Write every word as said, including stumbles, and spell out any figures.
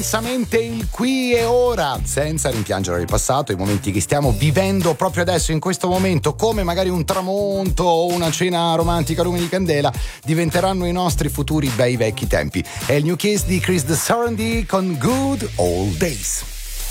intensamente il qui e ora, senza rimpiangere il passato, i momenti che stiamo vivendo proprio adesso, in questo momento, come magari un tramonto o una cena romantica a lume di candela, diventeranno i nostri futuri bei vecchi tempi. È il New Kiss di Chris De Sarandí con Good Old Days.